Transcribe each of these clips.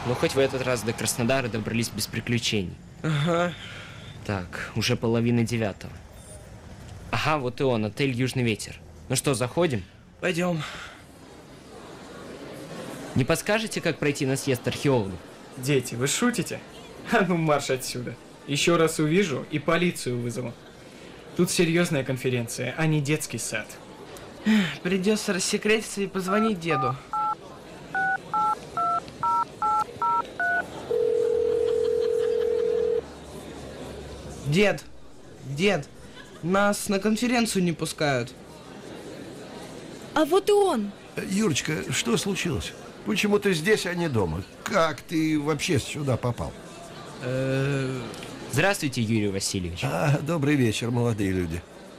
Ну, хоть в этот раз до Краснодара добрались без приключений. Ага. Так, уже 8:30. Ага, вот и он, отель «Южный ветер». Ну что, заходим? Пойдем. Не подскажете, как пройти на съезд археологов? Дети, вы шутите? А ну марш отсюда. Еще раз увижу и полицию вызову. Тут серьезная конференция, а не детский сад. Придется рассекретиться и позвонить деду. Дед, нас на конференцию не пускают. А вот и он. Юрочка, что случилось? Почему ты здесь, а не дома? Как ты вообще сюда попал? Здравствуйте, Юрий Васильевич. Добрый вечер, молодые люди.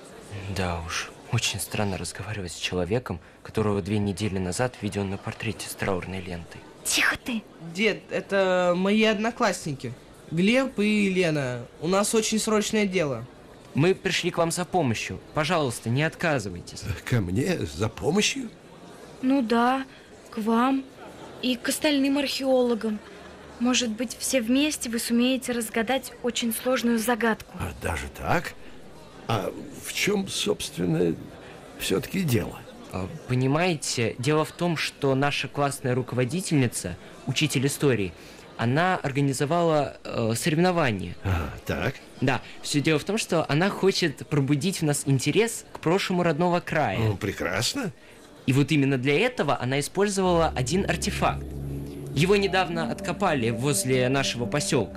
Да уж, очень странно разговаривать с человеком, которого 2 недели назад введен на портрете с траурной лентой. Тихо ты. Дед, это мои одноклассники. Глеб и Лена. У нас очень срочное дело. Мы пришли к вам за помощью. Пожалуйста, не отказывайтесь. Ко мне за помощью? Ну да, к вам и к остальным археологам. Может быть, все вместе вы сумеете разгадать очень сложную загадку. Даже так? А в чем, собственно, все-таки дело? Понимаете, дело в том, что наша классная руководительница, учитель истории, она организовала соревнование. Так? Да, все дело в том, что она хочет пробудить в нас интерес к прошлому родного края. Ну, прекрасно. И вот именно для этого она использовала один артефакт. Его недавно откопали возле нашего поселка.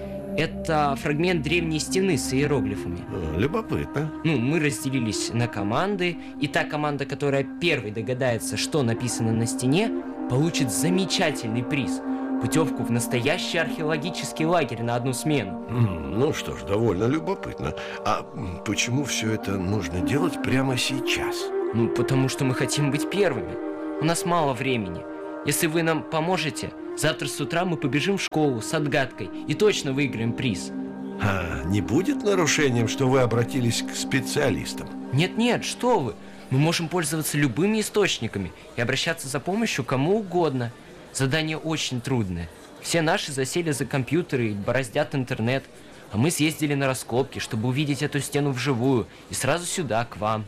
Это фрагмент древней стены с иероглифами. Любопытно. Мы разделились на команды, и та команда, которая первой догадается, что написано на стене, получит замечательный приз – путевку в настоящий археологический лагерь на 1 смену. Ну что ж, довольно любопытно. А почему все это нужно делать прямо сейчас? Потому что мы хотим быть первыми. У нас мало времени. Если вы нам поможете, завтра с утра мы побежим в школу с отгадкой и точно выиграем приз. Не будет нарушением, что вы обратились к специалистам? Нет, что вы. Мы можем пользоваться любыми источниками и обращаться за помощью кому угодно. Задание очень трудное. Все наши засели за компьютеры и бороздят интернет. А мы съездили на раскопки, чтобы увидеть эту стену вживую. И сразу сюда, к вам.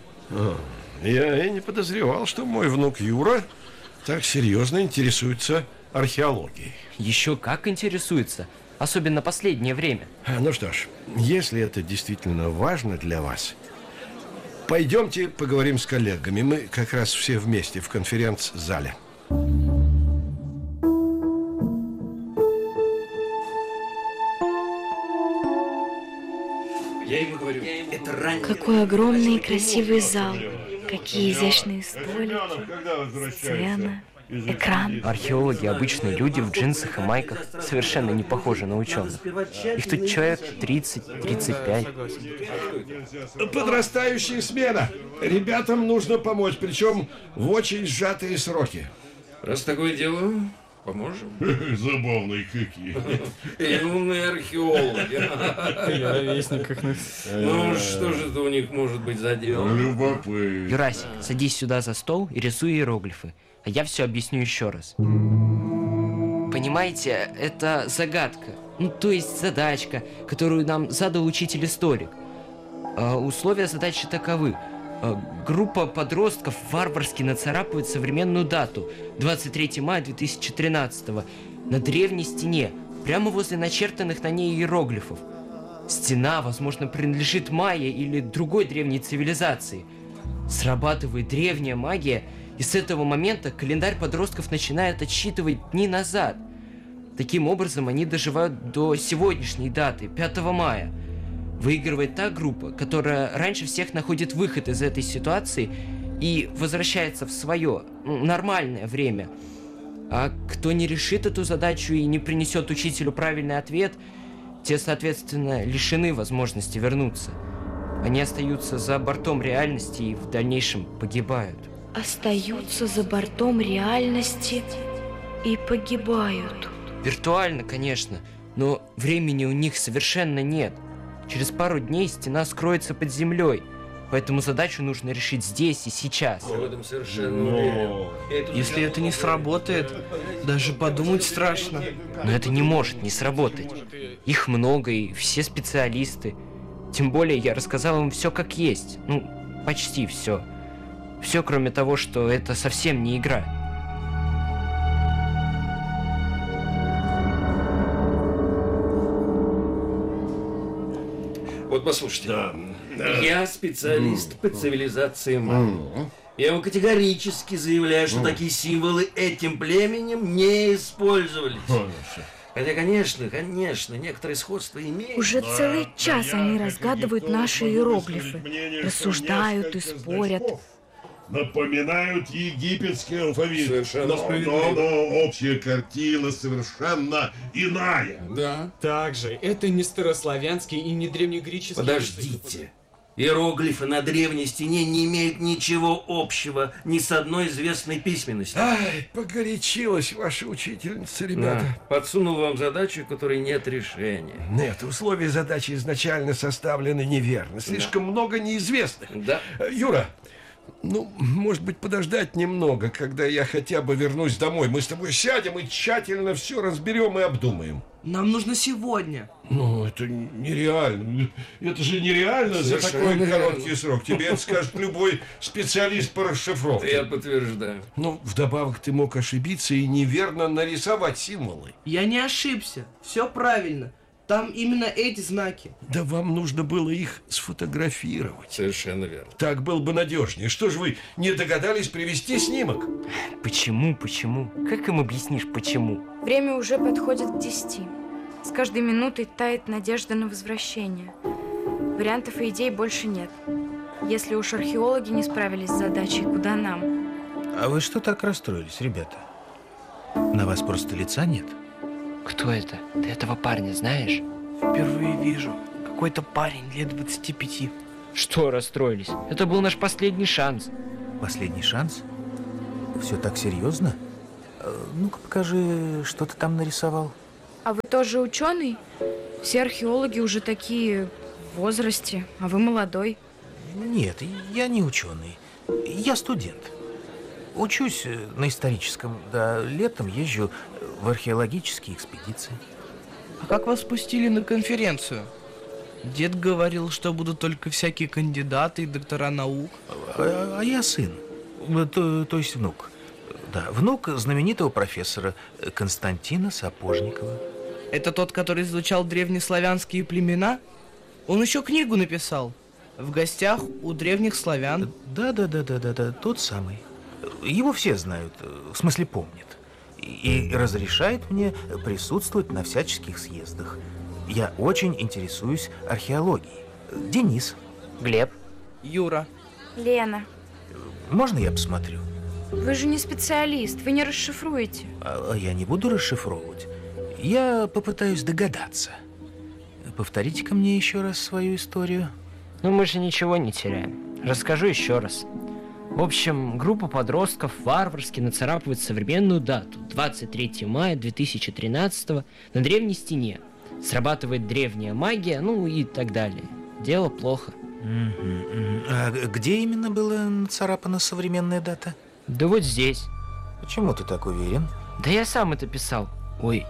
Я и не подозревал, что мой внук Юра так серьезно интересуется археологией. Еще как интересуется. Особенно последнее время. Ну что ж, если это действительно важно для вас, пойдемте поговорим с коллегами. Мы как раз все вместе в конференц-зале. Какой огромный и красивый зал. Какие изящные столики, сцена, экран. Археологи, обычные люди в джинсах и майках, совершенно не похожи на ученых. Их тут человек 30-35. Подрастающая смена. Ребятам нужно помочь, причем в очень сжатые сроки. Раз такое дело, поможем. Забавные какие. И умные археологи. Я ровесник их. Ну, что же это у них может быть за дело? Любопытно. Юрасик, садись сюда за стол и рисуй иероглифы. А я все объясню еще раз. Понимаете, это загадка. То есть задачка, которую нам задал учитель-историк. Условия задачи таковы. Группа подростков варварски нацарапывает современную дату 23 мая 2013 на древней стене, прямо возле начертанных на ней иероглифов. Стена, возможно, принадлежит майя или другой древней цивилизации. Срабатывает древняя магия, и с этого момента календарь подростков начинает отсчитывать дни назад. Таким образом, они доживают до сегодняшней даты, 5 мая. Выигрывает та группа, которая раньше всех находит выход из этой ситуации и возвращается в свое нормальное время. А кто не решит эту задачу и не принесет учителю правильный ответ, те, соответственно, лишены возможности вернуться. Они остаются за бортом реальности и в дальнейшем погибают. Остаются за бортом реальности и погибают. Виртуально, конечно, но времени у них совершенно нет. Через пару дней стена скроется под землей, поэтому задачу нужно решить здесь и сейчас. Я в этом совершенно уверен. Если это не сработает, Даже подумать страшно. Но это не может не сработать. Их много, и все специалисты. Тем более я рассказал им все как есть. Ну, почти все. Все, кроме того, что это совсем не игра. Вот послушайте. Да. Я специалист по цивилизации майя. Я вам категорически заявляю, что такие символы этим племенем не использовались. Хотя, конечно, некоторые сходства имеют. Уже целый час они разгадывают наши иероглифы, рассуждают и спорят. Напоминают египетский алфавит. Совершенно но общая картина совершенно иная. Да. Также, это не старославянский и не древнегреческий. Подождите. Иероглифы на древней стене не имеют ничего общего ни с одной известной письменностью. Ай, погорячилась ваша учительница, ребята. Подсунул вам задачу, которой нет решения. Нет, условия задачи изначально составлены неверно. Слишком много неизвестных. Да. Юра, ну, может быть, подождать немного, когда я хотя бы вернусь домой. Мы с тобой сядем и тщательно все разберем и обдумаем. Нам нужно сегодня. Ну, это нереально. Это же нереально за Совершенно такой верно. короткий срок. Тебе это скажет любой специалист по расшифровке. Я подтверждаю. Ну, вдобавок ты мог ошибиться и неверно нарисовать символы. Я не ошибся. Все правильно. Там именно эти знаки. Да вам нужно было их сфотографировать. Совершенно верно. Так было бы надежнее. Что ж вы не догадались привести снимок? Почему? Как им объяснишь, почему? Время уже подходит к 10. С каждой минутой тает надежда на возвращение. Вариантов и идей больше нет. Если уж археологи не справились с задачей, куда нам? А вы что так расстроились, ребята? На вас просто лица нет? Кто это? Ты этого парня знаешь? Впервые вижу. Какой-то парень лет 25. Что расстроились? Это был наш последний шанс. Последний шанс? Все так серьезно? Ну-ка покажи, что ты там нарисовал. А вы тоже ученый? Все археологи уже такие в возрасте, а вы молодой. Нет, я не ученый. Я студент. Учусь на историческом, да летом езжу в археологические экспедиции. А как вас пустили на конференцию? Дед говорил, что будут только всякие кандидаты и доктора наук. А я сын, то есть внук. Да, внук знаменитого профессора Константина Сапожникова. Это тот, который изучал древнеславянские племена? Он еще книгу написал. В гостях у древних славян. Да, тот самый. Его все знают, в смысле помнят. И разрешает мне присутствовать на всяческих съездах. Я очень интересуюсь археологией. Денис. Глеб? Юра. Лена, Можно я посмотрю? вы же не специалист, вы не расшифруете. А я не буду расшифровывать. Я попытаюсь догадаться. Повторите-ка мне еще раз свою историю. Ну мы же ничего не теряем. Расскажу еще раз. В общем, группа подростков варварски нацарапывает современную дату 23 мая 2013 на древней стене. Срабатывает древняя магия, ну и так далее. Дело плохо. А где именно была нацарапана современная дата? Да вот здесь. Почему ты так уверен? Да я сам это писал. Ой,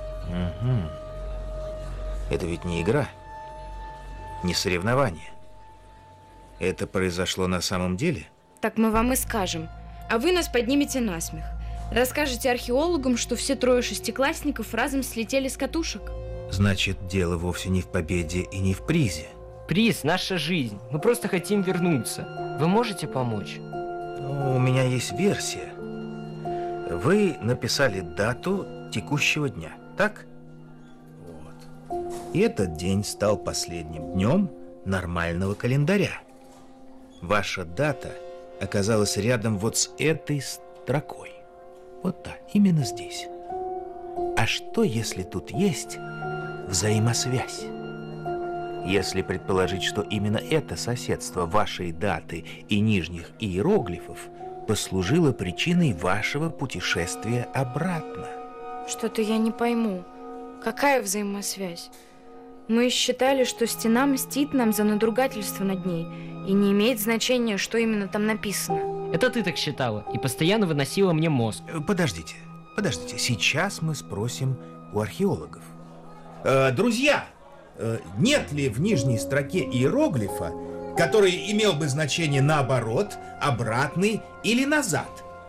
Это ведь не игра, не соревнование. Это произошло на самом деле? Так мы вам и скажем. А вы нас поднимете на смех. Расскажете археологам, что все трое шестиклассников разом слетели с катушек. Значит, дело вовсе не в победе и не в призе. приз, наша жизнь. Мы просто хотим вернуться. Вы можете помочь? У меня есть версия. Вы написали дату текущего дня, так? Вот. И этот день стал последним днем нормального календаря. Ваша дата оказалась рядом вот с этой строкой. Вот так, именно здесь. А что, если тут есть взаимосвязь? Если предположить, что именно это соседство вашей даты и нижних иероглифов послужило причиной вашего путешествия обратно. Что-то я не пойму. Какая взаимосвязь? Мы считали, что стена мстит нам за надругательство над ней, и не имеет значения, что именно там написано. Это ты так считала и постоянно выносила мне мозг. Подождите. Подождите, сейчас мы спросим у археологов. Друзья, нет ли в нижней строке иероглифа, который имел бы значение наоборот, обратный или назад?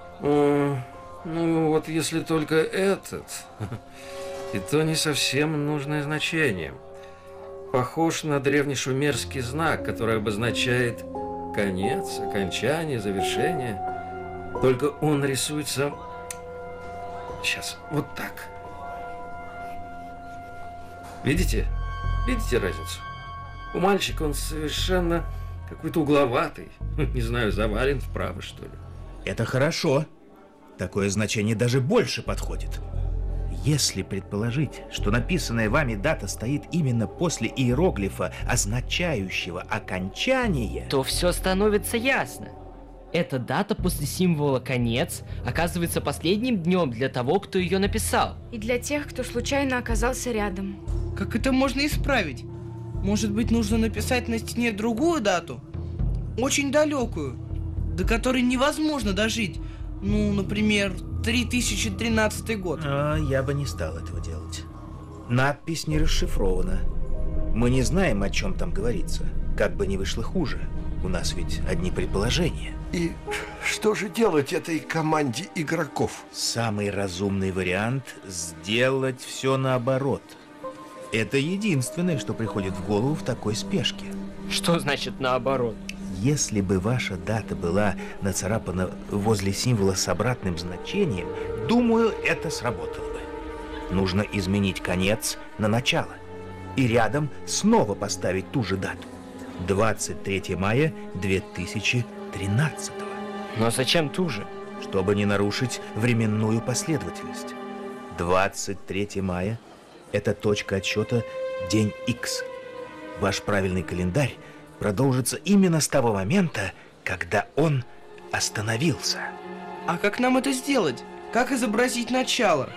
Ну, вот если только этот, и то не совсем нужное значение. Похож на древнешумерский знак, который обозначает конец, окончание, завершение. Только он рисуется... Сейчас, вот так. Видите? Видите разницу? У мальчика он совершенно какой-то угловатый. Не знаю, завален вправо, что ли. Это хорошо. Такое значение даже больше подходит. Если предположить, что написанная вами дата стоит именно после иероглифа, означающего окончание, То все становится ясно. Эта дата после символа «конец» оказывается последним днем для того, кто ее написал. И для тех, кто случайно оказался рядом. Как это можно исправить? Может быть, нужно написать на стене другую дату? Очень далекую, до которой невозможно дожить. Ну, например, 3013 год. Я бы не стал этого делать. Надпись не расшифрована. Мы не знаем, о чем там говорится. Как бы ни вышло хуже. У нас ведь одни предположения. И что же делать этой команде игроков? Самый разумный вариант – сделать все наоборот. Это единственное, что приходит в голову в такой спешке. Что значит наоборот? Если бы ваша дата была нацарапана возле символа с обратным значением, думаю, это сработало бы. Нужно изменить конец на начало. И рядом снова поставить ту же дату. 23 мая 2013. Но зачем ту же? Чтобы не нарушить временную последовательность. 23 мая – это точка отсчета день X. Ваш правильный календарь продолжится именно с того момента, когда он остановился. А как нам это сделать? Как изобразить начало?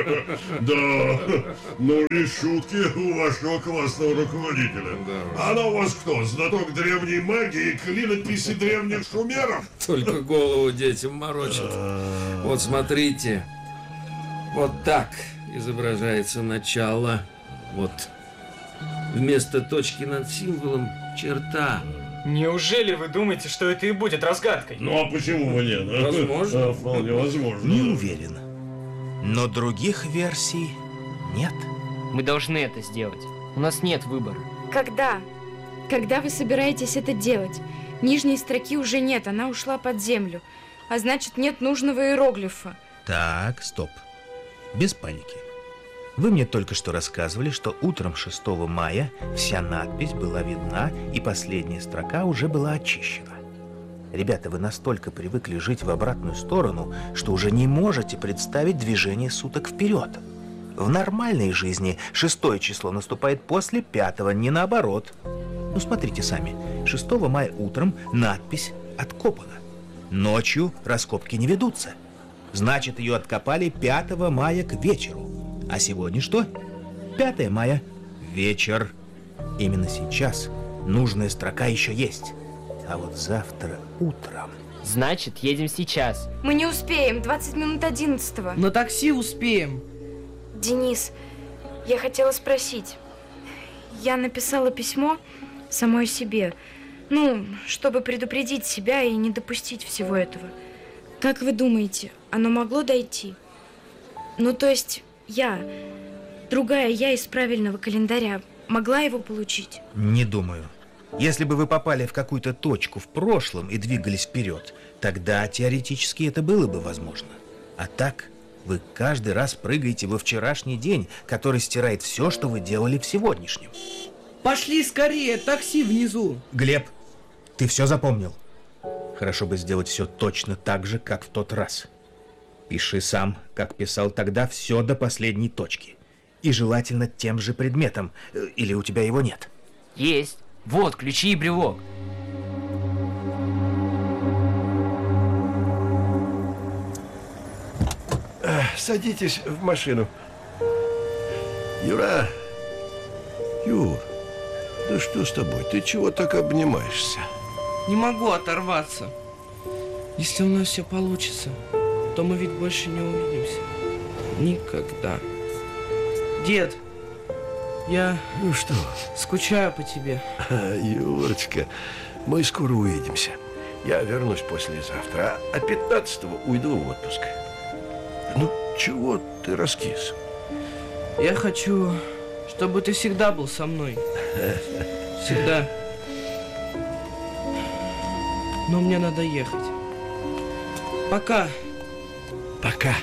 Да, ну и шутки у вашего классного руководителя. Она у вас кто, знаток древней магии, клинописи древних шумеров? Только голову детям морочит. Вот смотрите. Вот так изображается начало. Вот. Вместо точки над символом черта. Неужели вы думаете, что это и будет разгадкой? Ну а почему бы нет? Возможно. Вполне возможно. Не да. уверен. Но других версий нет. Мы должны это сделать. У нас нет выбора. Когда? Когда вы собираетесь это делать? Нижней строки уже нет, она ушла под землю. А значит, нет нужного иероглифа. Так, стоп. Без паники. Вы мне только что рассказывали, что утром 6 мая вся надпись была видна, и последняя строка уже была очищена. Ребята, вы настолько привыкли жить в обратную сторону, что уже не можете представить движение суток вперед. В нормальной жизни 6 число наступает после 5, не наоборот. Ну, смотрите сами. 6 мая утром надпись откопана. Ночью раскопки не ведутся. Значит, ее откопали 5 мая к вечеру. А сегодня что? 5 мая. Вечер. Именно сейчас нужная строка еще есть. А вот завтра утром... Значит, едем сейчас. Мы не успеем, 20 минут 11-го. На такси успеем. Денис, я хотела спросить. Я написала письмо самой себе. Ну, чтобы предупредить себя и не допустить всего этого. Как вы думаете, оно могло дойти? Ну, то есть, другая я из правильного календаря, могла его получить? Не думаю. Если бы вы попали в какую-то точку в прошлом и двигались вперед, тогда теоретически это было бы возможно. А так вы каждый раз прыгаете во вчерашний день, который стирает все, что вы делали в сегодняшнем. Пошли скорее, такси внизу. Глеб, ты все запомнил? Хорошо бы сделать все точно так же, как в тот раз. Пиши сам, как писал тогда, все до последней точки. И желательно тем же предметом. Или у тебя его нет? Есть. Вот, ключи и брелок. Садитесь в машину. Юра, Юр, да что с тобой? Ты чего так обнимаешься? Не могу оторваться. Если у нас все получится, то мы ведь больше не увидимся. Никогда. Дед, я Ну что, скучаю по тебе. Юрочка, мы скоро увидимся. Я вернусь послезавтра, а 15-го уйду в отпуск. Ну, чего ты раскис? Я хочу, чтобы ты всегда был со мной. Всегда. Но мне надо ехать. Пока. Пока.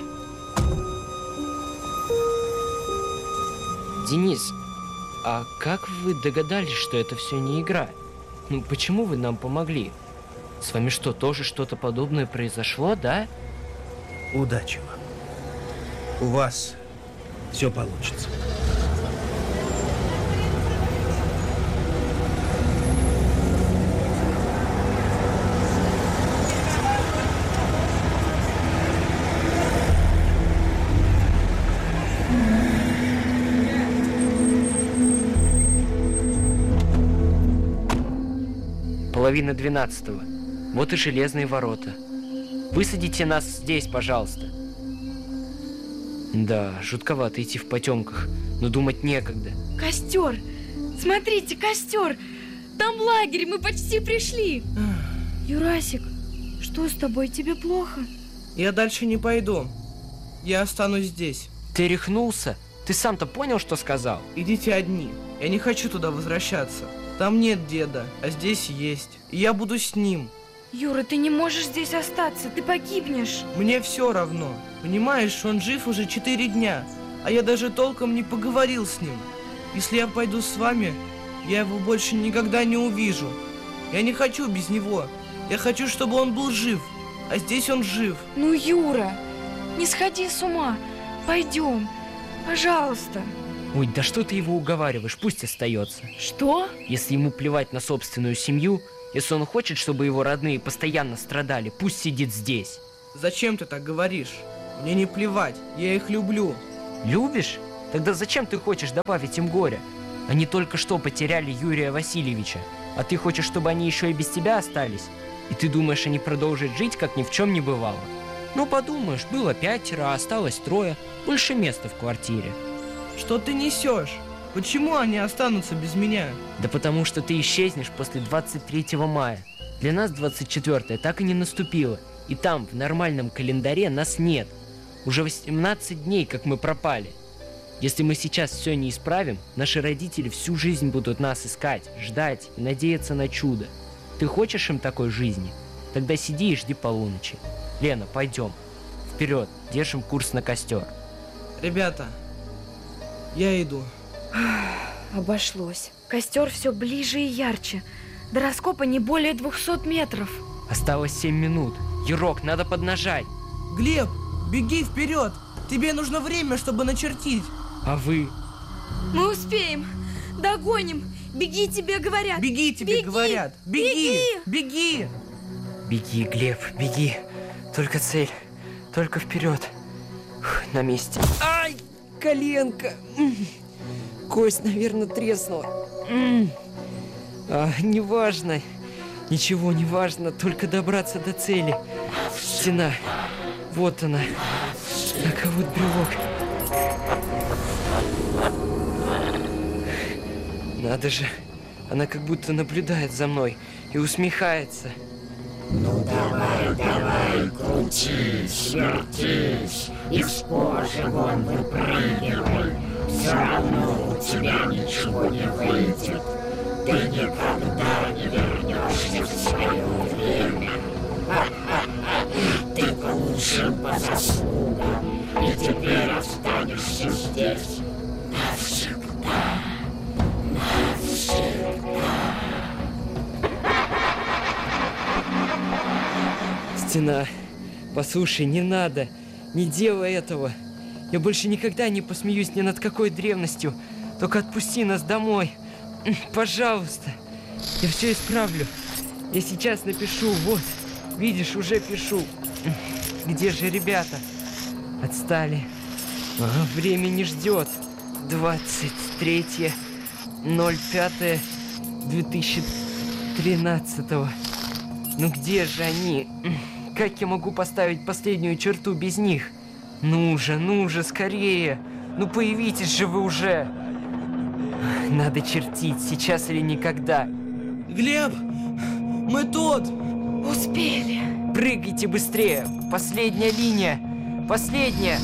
Денис, а как вы догадались, что это все не игра? Ну, почему вы нам помогли? С вами что, тоже что-то подобное произошло, да? Удачи вам. У вас все получится. Половина 12-го. Вот и железные ворота. Высадите нас здесь, пожалуйста. Да, жутковато идти в потемках, но думать некогда. Костер! Смотрите, костер! Там лагерь, мы почти пришли. Юрасик, что с тобой? Тебе плохо? Я дальше не пойду. Я останусь здесь. Ты рехнулся? Ты сам-то понял, что сказал? Идите одни. Я не хочу туда возвращаться. Там нет деда, а здесь есть. И я буду с ним. Юра, ты не можешь здесь остаться, ты погибнешь. Мне все равно. Понимаешь, он жив уже 4 дня, а я даже толком не поговорил с ним. Если я пойду с вами, я его больше никогда не увижу. Я не хочу без него. Я хочу, чтобы он был жив. А здесь он жив. Ну, Юра, не сходи с ума. Пойдем, пожалуйста. Ой, да что ты его уговариваешь, пусть остается. Что? Если ему плевать на собственную семью, если он хочет, чтобы его родные постоянно страдали, пусть сидит здесь. Зачем ты так говоришь? Мне не плевать, я их люблю. Любишь? Тогда зачем ты хочешь добавить им горя? Они только что потеряли Юрия Васильевича, а ты хочешь, чтобы они еще и без тебя остались? И ты думаешь, они продолжат жить, как ни в чем не бывало? Ну подумаешь, было 5, а осталось 3, больше места в квартире. Что ты несешь? Почему они останутся без меня? Да потому что ты исчезнешь после 23 мая. Для нас 24 так и не наступило. И там, в нормальном календаре, нас нет. Уже 18 дней, как мы пропали. Если мы сейчас все не исправим, наши родители всю жизнь будут нас искать, ждать и надеяться на чудо. Ты хочешь им такой жизни? Тогда сиди и жди полуночи. Лена, пойдем. Вперед, держим курс на костер. Ребята, я иду. Обошлось. Костер все ближе и ярче. До раскопа не более 200 метров. Осталось 7 минут. Юрок, надо поднажать. Глеб, беги вперед. Тебе нужно время, чтобы начертить. А вы? Мы успеем. Догоним. Беги, тебе говорят. Беги, тебе Беги! говорят. Беги, беги. Беги, Глеб, беги. Только цель. Только вперед. Фух, на месте. Ай, коленка. Кость, наверное, треснула. Неважно. Ничего не важно, только добраться до цели. Стена. Вот она. Так, а вот брелок. Надо же. Она как будто наблюдает за мной и усмехается. Ну давай, крутись, вертись, из кожи вон выпрыгивай. Все равно у тебя ничего не выйдет. Ты никогда не вернешься в свое время. Ты к лучшим по заслугам, и теперь останешься здесь навсегда. Стена, послушай, не надо, не делай этого. Я больше никогда не посмеюсь ни над какой древностью. Только отпусти нас домой. Пожалуйста. Я все исправлю. Я сейчас напишу, вот. Видишь, уже пишу. Где же ребята? Отстали. Время не ждет. 23.05.2013. Ну где же они? Как я могу поставить последнюю черту без них? Ну же, скорее. Ну появитесь же вы уже. Надо чертить, сейчас или никогда. Глеб, мы тут! Успели. Прыгайте быстрее. Последняя линия. Последняя.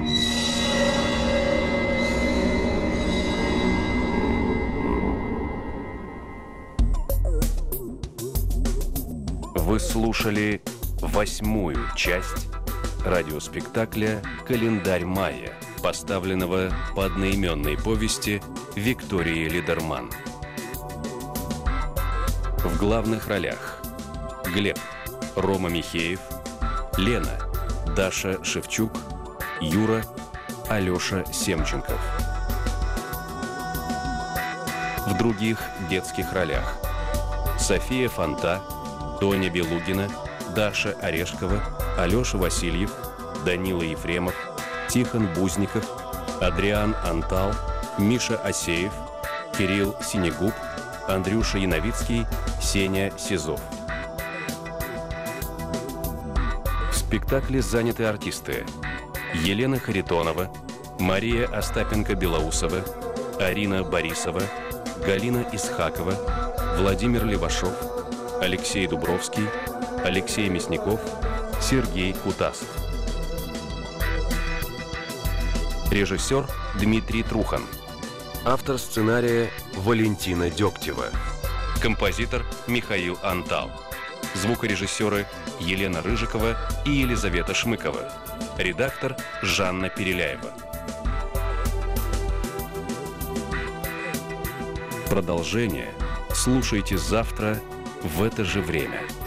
Вы слушали 8-ю часть радиоспектакля «Календарь Майя», поставленного по одноименной повести Виктории Лидерман. В главных ролях Глеб – Рома Михеев, Лена – Даша Шевчук, Юра – Алеша Семченков. В других детских ролях София Фонта, Тоня Белугина, Даша Орешкова, Алеша Васильев, Данила Ефремов, Тихон Бузников, Адриан Антал, Миша Асеев, Кирилл Синегуб, Андрюша Яновицкий, Сеня Сизов. В спектакле заняты артисты: Елена Харитонова, Мария Остапенко-Белоусова, Арина Борисова, Галина Исхакова, Владимир Левашов, Алексей Дубровский, Алексей Мясников, Сергей Кутасов. Режиссер Дмитрий Трухан. Автор сценария Валентина Дегтева. Композитор Михаил Антал. Звукорежиссеры Елена Рыжикова и Елизавета Шмыкова. Редактор Жанна Переляева. Продолжение слушайте завтра в это же время.